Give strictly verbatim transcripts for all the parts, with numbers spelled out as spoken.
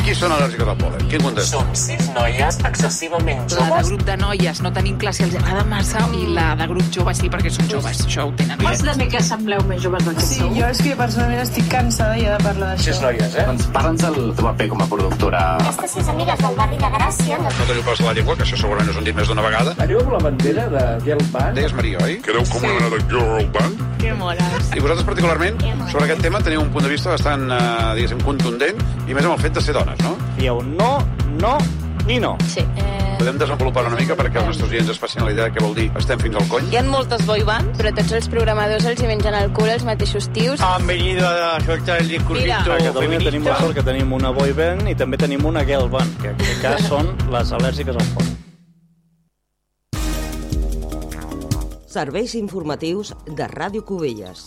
qui són al·lèrgiques al pol·len? Quin contesta? Som sis noies excessivament La de joves. grup de noies no tenim clar si els agrada massa i la de grup jove sí perquè són joves, això ho tenen bé. Pots dir que sembleu més joves del que Sí, sou? jo és que personalment estic cansada ja de parlar d'això. Sis noies, eh? Doncs parla'ns del teu paper com a productora. Aquestes sis amigues del barri de Gràcia... No teniu pels de la llengua, que això segurament us ho han dit més d'una vegada. Aneu amb la bandera de Girl Band? Deies Maria, oi? Quedeu com una de Girl Band? Que moles. I vosaltres particularment, sobre aquest tema, teniu un punt de vista bastant, eh, diguéssim, contundent, i més amb el fet de ser dones, no? Dieu no, no, ni no. Sí. Eh... Podem desenvolupar una mica perquè els nostres oients es facin la idea de què vol dir estem fins al cony? Hi ha moltes boy bands, però tots els programadors els hi mengen el cul els mateixos tios. Han venido a soltar el discursito. A Catalunya tenim la sort que tenim una boy band i també tenim una girl band, que en aquest cas són les al·lèrgiques al pol. Serveis informatius de Ràdio Cubelles.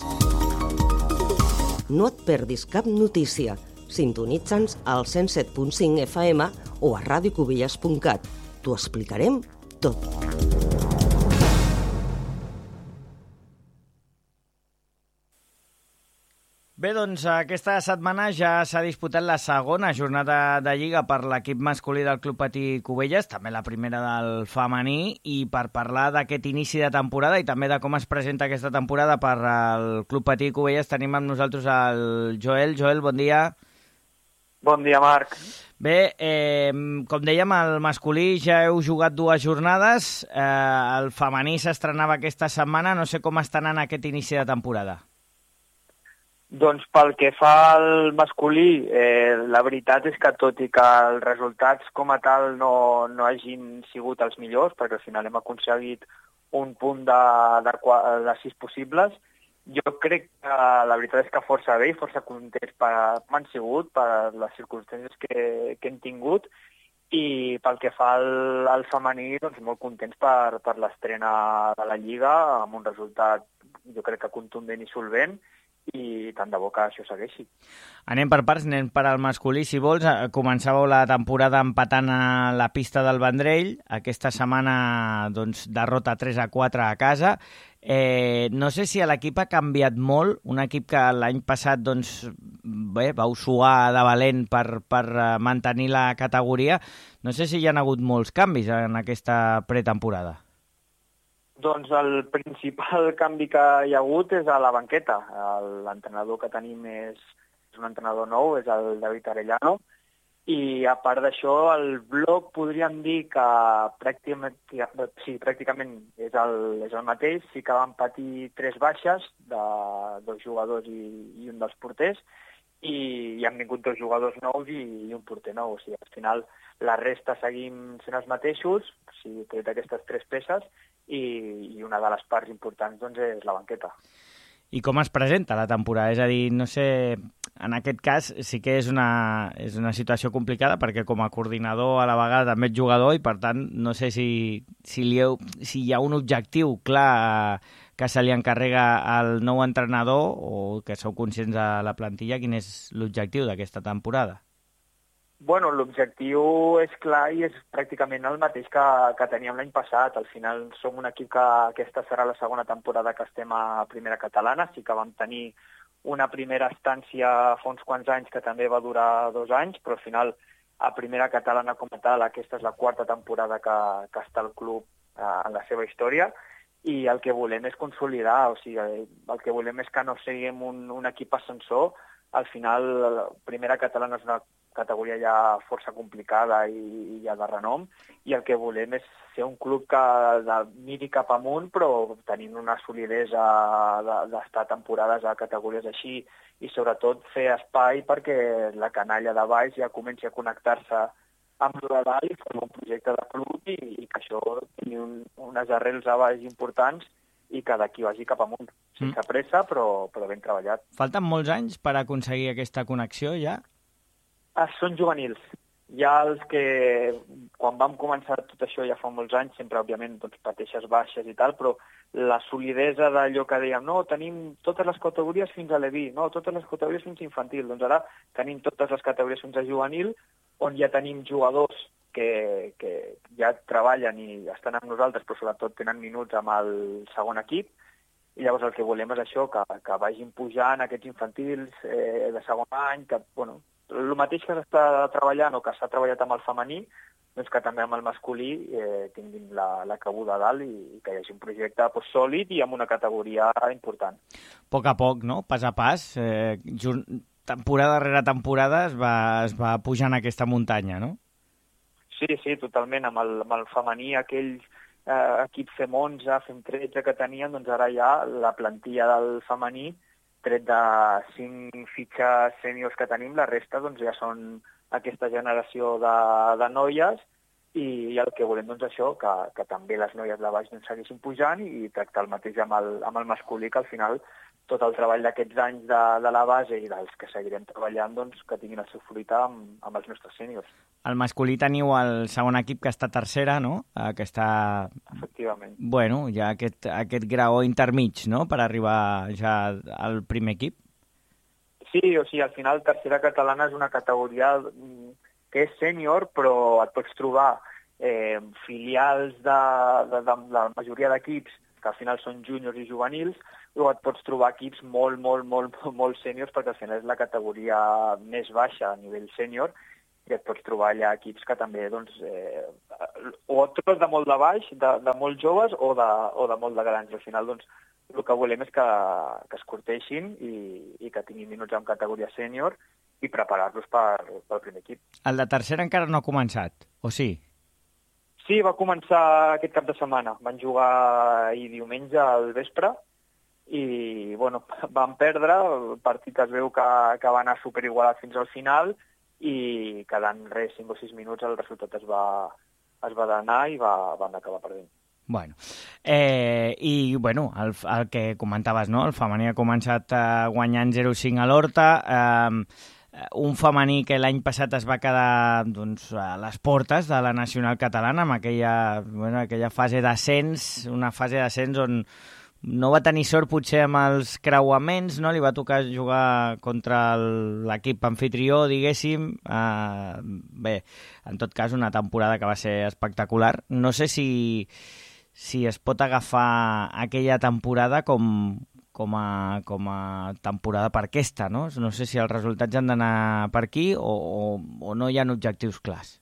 No et perdis cap notícia. Sintonitza'ns al cent set punt cinc F M o a radiocubelles punt cat. T'ho explicarem tot. Bé, doncs aquesta setmana ja s'ha disputat la segona jornada de Lliga per l'equip masculí del Club Patí Cubelles, també la primera del femení, i per parlar d'aquest inici de temporada i també de com es presenta aquesta temporada per al Club Patí Cubelles tenim amb nosaltres el Joel. Joel, bon dia. Bon dia, Marc. Bé, eh, com dèiem, el masculí ja heu jugat dues jornades, eh, el femení s'estrenava aquesta setmana, no sé com està anant aquest inici de temporada. Doncs pel que fa al masculí, eh, la veritat és que tot i que els resultats com a tal no, no hagin sigut els millors, perquè al final hem aconseguit un punt de, de, de sis possibles, jo crec que la veritat és que força bé i força contents per m'han sigut, per les circumstàncies que, que hem tingut, i pel que fa al, al femení, doncs molt contents per, per l'estrena de la Lliga, amb un resultat jo crec que contundent i solvent, i tant de bo que això segueixi. Anem per parts, anem per al masculí, si vols. Començàveu la temporada empatant a la pista del Vendrell. Aquesta setmana, doncs, derrota tres a quatre a casa. Eh, no sé si l'equip ha canviat molt, un equip que l'any passat, doncs, bé, vau suar de valent per, per mantenir la categoria. No sé si hi ha hagut molts canvis en aquesta pretemporada. Doncs el principal canvi que hi ha hagut és a la banqueta. L'entrenador que tenim és, és un entrenador nou, és el David Arellano, i a part d'això el bloc podríem dir que pràcticament, sí, pràcticament és, el, és el mateix, sí que van patir tres baixes de dos jugadors i, i un dels porters, i hi han vingut dos jugadors nous i, i un porter nou. O sigui, al final la resta seguim sent els mateixos, o sigui, tret aquestes tres peces, i, i una de les parts importants doncs, és la banqueta. I com es presenta la temporada? És a dir, no sé, en aquest cas sí que és una, és una situació complicada perquè com a coordinador a la vegada també ets jugador i per tant no sé si, si, li heu, si hi ha un objectiu clar que se li encarrega al nou entrenador o que sou conscients de la plantilla, quin és l'objectiu d'aquesta temporada? Bueno, l'objectiu és clar i és pràcticament el mateix que, que teníem l'any passat. Al final som un equip que aquesta serà la segona temporada que estem a primera catalana. Sí que vam tenir una primera estància fa uns quants anys que també va durar dos anys, però al final a primera catalana com a tal aquesta és la quarta temporada que, que està el club eh, en la seva història i el que volem és consolidar, o sigui, el que volem és que no siguem un, un equip ascensor. Al final, la primera catalana és una categoria ja força complicada i ja de renom, i el que volem és ser un club que de, miri cap amunt, però tenint una solidesa d'estar temporades a categories així, i sobretot fer espai perquè la canalla de baix ja comenci a connectar-se amb el de dalt i fer un projecte de club i, i que això tingui un, unes arrels a baix importants i que d'aquí vagi cap amunt, sense mm. pressa, però, però ben treballat. Falten molts anys per aconseguir aquesta connexió ja? Ah, són juvenils. Ja els que, quan vam començar tot això ja fa molts anys, sempre, òbviament, doncs, pateixes baixes i tal, però la solidesa d'allò que dèiem, no, tenim totes les categories fins a l'E V I, no, totes les categories fins a infantil. Doncs ara tenim totes les categories fins a juvenil, on ja tenim jugadors que, que ja treballen i estan amb nosaltres, però sobretot tenen minuts amb el segon equip, i llavors el que volem és això, que, que vagin pujant aquests infantils eh, de segon any, que, bueno, el mateix que s'està treballant o que s'ha treballat amb el femení, doncs que també amb el masculí eh, tinguin la, la cabuda a dalt i, i que hi hagi un projecte pues, sòlid i amb una categoria important. A poc a poc, no? Pas a pas, eh, temporada darrere temporada es va, es va pujant aquesta muntanya, no? Sí, sí, totalment. Amb el, amb el femení, aquells eh, equips F E M onze, F E M tretze que tenien, doncs ara ja la plantilla del femení, tret de cinc fitxes sèniors que tenim, la resta doncs, ja són aquesta generació de, de noies i, i el que volem doncs això, que, que també les noies de baix doncs, segueixin pujant i tractar el mateix amb el, amb el masculí, que al final tot el treball d'aquests anys de, de la base i dels que seguirem treballant, doncs, que tinguin el seu fruit amb, amb els nostres sèniors. El masculí teniu el segon equip que està tercera, no? Eh, que està... Efectivament. Bueno, ja aquest, aquest graó intermig, no?, per arribar ja al primer equip. Sí, o sigui, al final tercera catalana és una categoria que és sènior, però et pots trobar eh, filials de, de, de, de la majoria d'equips que al final són júniors i juvenils, o et pots trobar equips molt, molt, molt, molt sèniors, perquè al final és la categoria més baixa a nivell sènior, i et pots trobar allà equips que també, doncs, eh, o et trobes de molt de baix, de, de molt joves, o de, o de molt de grans. Al final, doncs, el que volem és que, que es curteixin i, i que tinguin minuts en categoria sènior i preparar-los per, pel primer equip. El de tercera encara no ha començat, o sí? Sí, va començar aquest cap de setmana. Van jugar ahir diumenge al vespre i, bueno, van perdre. El partit es veu que, que va anar superigualat fins al final i quedant res, cinc o sis minuts, el resultat es va, es va d'anar i va, van acabar perdent. Bueno, eh, i bueno, el, el que comentaves, no? El femení ha començat eh, guanyant zero cinc a l'Horta, eh, un femení que l'any passat es va quedar doncs, a les portes de la nacional catalana amb aquella, bueno, aquella fase d'ascens, una fase d'ascens on no va tenir sort potser amb els creuaments, no? Li va tocar jugar contra l'equip anfitrió, diguéssim. Uh, bé, en tot cas, una temporada que va ser espectacular. No sé si, si es pot agafar aquella temporada com, com, a, com a temporada per aquesta, no? No sé si els resultats han d'anar per aquí o, o, o no hi ha objectius clars.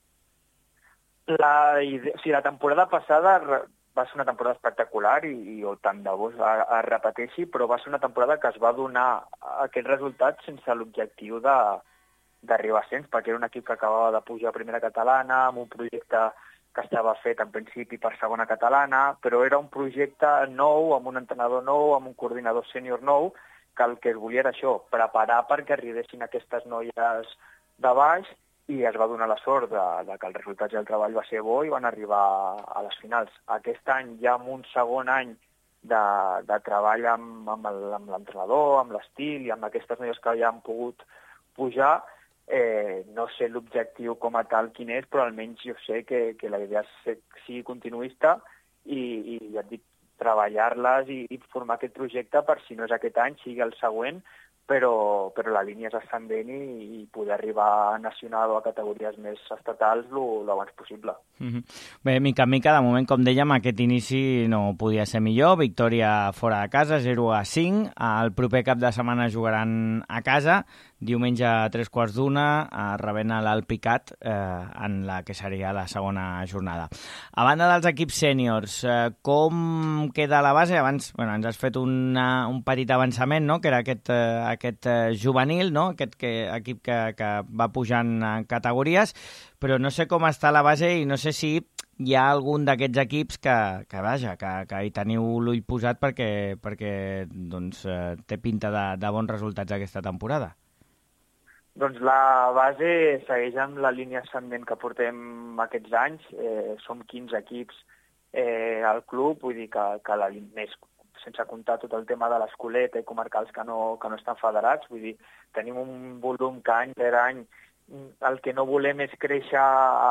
La, idea, o sigui, la temporada passada va ser una temporada espectacular i, i o tant de bo es, es repeteixi, però va ser una temporada que es va donar aquest resultat sense l'objectiu d'arribar a ascens, perquè era un equip que acabava de pujar a primera catalana, amb un projecte que estava fet en principi per segona catalana, però era un projecte nou, amb un entrenador nou, amb un coordinador sènior nou, que el que es volia era això, preparar perquè arribessin aquestes noies de baix, i es va donar la sort de, de que els resultats del treball va ser bo i van arribar a les finals. Aquest any, ja amb un segon any de, de treball amb, amb l'entrenador, amb l'estil i amb aquestes noies que ja han pogut pujar, eh, no sé l'objectiu com a tal quin és, però almenys jo sé que, que la idea és sigui continuista i, i ja et dic, treballar-les i, i formar aquest projecte per si no és aquest any, sigui el següent, però, però la línia és ascendent i, i poder arribar a nacional o a categories més estatals el abans possible. Mm-hmm. Bé, mica en mica, de moment, com dèiem, aquest inici no podia ser millor. Victòria fora de casa, zero a cinc. El proper cap de setmana jugaran a casa, diumenge a tres quarts d'una, rebent l'Alpicat eh, en la que seria la segona jornada. A banda dels equips sèniors, eh, com queda la base? Abans bueno, ens has fet una, un petit avançament, no?, que era aquest, eh, aquest eh, juvenil, no?, aquest que, equip que, que va pujant en categories, però no sé com està la base i no sé si hi ha algun d'aquests equips que, que vaja, que, que hi teniu l'ull posat perquè, perquè doncs, eh, té pinta de, de bons resultats aquesta temporada. Doncs la base segueix amb la línia ascendent que portem aquests anys. Eh, som quinze equips eh, al club, vull dir que, que la més, sense comptar tot el tema de l'escoleta i comarcals que no, que no estan federats, vull dir, tenim un volum que any per any el que no volem és créixer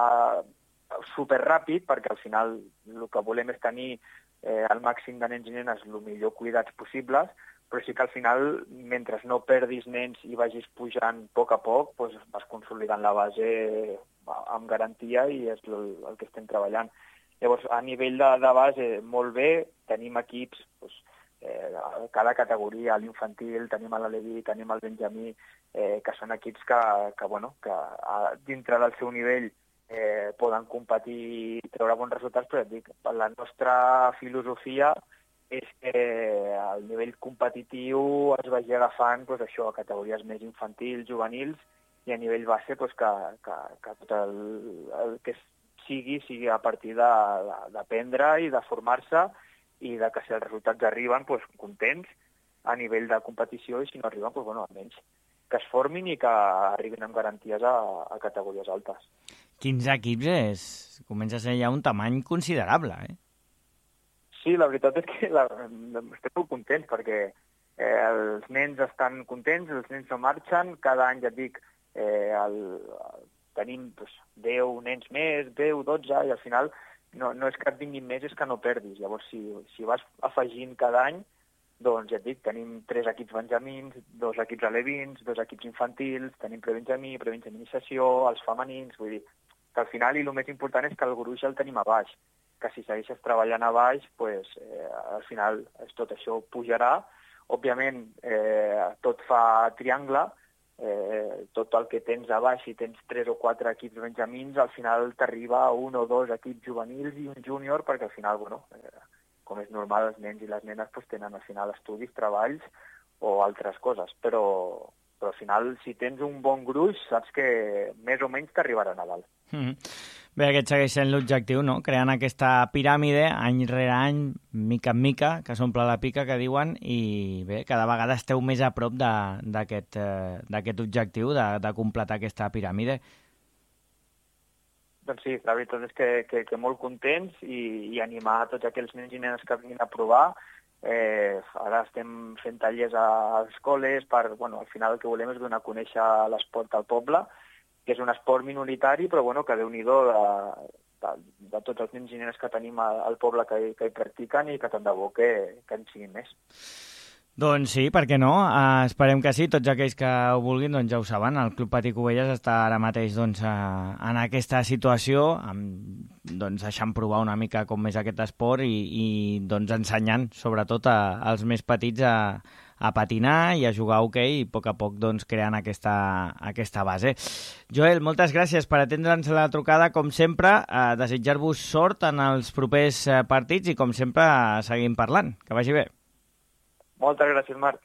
superràpid, perquè al final el que volem és tenir eh, el màxim de nens i nenes el millor cuidats possibles, però sí que al final, mentre no perdis nens i vagis pujant a poc a poc, doncs vas consolidant la base amb garantia i és el, el que estem treballant. Llavors, a nivell de, de base, molt bé, tenim equips doncs, eh, cada categoria, a l'infantil, tenim a l'Aleví, tenim al Benjamí, eh, que són equips que, que, bueno, que a, dintre del seu nivell eh, poden competir i treure bons resultats, però et dic, la nostra filosofia és que el nivell competitiu es vagi agafant doncs, això, a categories més infantils, juvenils, i a nivell base doncs, que, que, que tot el, el que sigui, sigui a partir d'aprendre i de formar-se i de que si els resultats arriben, doncs, contents a nivell de competició, i si no arriben, doncs, bueno, almenys que es formin i que arribin amb garanties a, a categories altes. quinze equips és... comença a ser ja un tamany considerable, eh? Sí, la veritat és que la, estem molt contents perquè eh, els nens estan contents, els nens no marxen, cada any, ja et dic, eh, el, tenim doncs, deu nens més, deu, dotze, i al final no, no és que et vinguin més, és que no perdis. Llavors, si, si vas afegint cada any, doncs ja et dic, tenim tres equips benjamins, dos equips alevins, dos equips infantils, tenim prebenjamí, prebenjaminització, els femenins, vull dir que al final, i el més important és que el gruix el tenim a baix, que si segueixes treballant a baix, pues, eh, al final tot això pujarà. Òbviament, eh, tot fa triangle, eh, tot el que tens a baix, si tens tres o quatre equips benjamins, al final t'arriba a un o dos equips juvenils i un júnior, perquè al final, bueno, eh, com és normal, els nens i les nenes pues, tenen al final estudis, treballs o altres coses, però, però al final, si tens un bon gruix, saps que més o menys t'arribarà a Nadal. Mm-hmm. Bé, aquest segueix sent l'objectiu, no? Creant aquesta piràmide any rere any, mica en mica, que s'omple la pica, que diuen, i bé, cada vegada esteu més a prop d'aquest eh, objectiu, de, de completar aquesta piràmide. Doncs sí, la veritat és que, que, que molt contents i, i animar a tots aquells nens i nenes que vinguin a provar. Eh, ara estem fent tallers a escoles per, bueno, al final el que volem és donar a conèixer l'esport al poble, que és un esport minoritari, però bueno, que Déu-n'hi-do de, de, de tots els nens i nenes que tenim al, al poble que, que hi practiquen i que tant de bo que, que en siguin més. Doncs sí, per què no? Uh, esperem que sí, tots aquells que ho vulguin doncs ja ho saben, el Club Patí Cubelles està ara mateix doncs, uh, en aquesta situació, amb, doncs, deixant provar una mica com és aquest esport i, i doncs, ensenyant sobretot a, als més petits a, a patinar i a jugar a hoquei i a poc a poc doncs, creant aquesta, aquesta base. Joel, moltes gràcies per atendre'ns la trucada, com sempre, uh, desitjar-vos sort en els propers uh, partits i com sempre uh, seguim parlant. Que vagi bé. Moltes gràcies, Marc.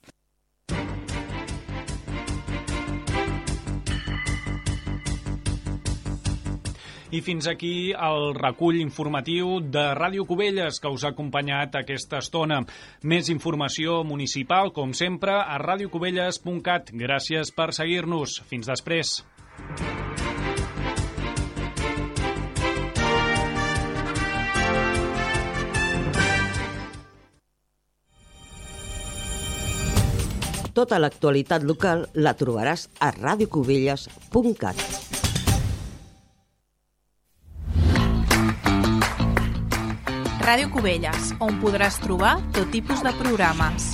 I fins aquí el recull informatiu de Ràdio Cubelles que us ha acompanyat aquesta estona. Més informació municipal, com sempre, a radiocubelles punt cat. Gràcies per seguir-nos. Fins després. Tota l'actualitat local la trobaràs a radiocubelles punt cat. Ràdio Cubelles, on podràs trobar tot tipus de programes.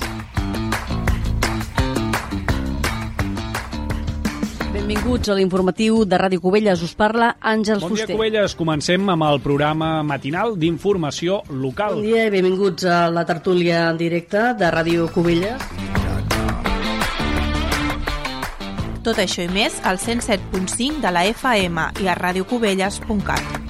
Benvinguts a l'informatiu de Ràdio Cubelles. Us parla Àngels Fuster. Bon dia, Fuster. Cubelles. Comencem amb el programa matinal d'informació local. Bon dia i benvinguts a la tertúlia en directe de Ràdio Cubelles. Tot això i més al cent set punt cinc de la F M i a radiocubelles punt cat.